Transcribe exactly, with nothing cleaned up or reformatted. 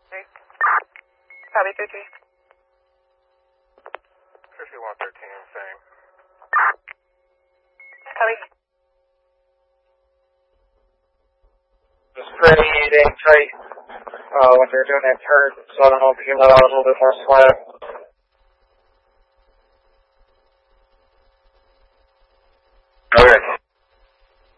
Copy, three three. fifty-one thirteen, same. Copy. Just pretty dang tight uh, when they're doing that turn, so I don't know if you can let out a little bit more slack.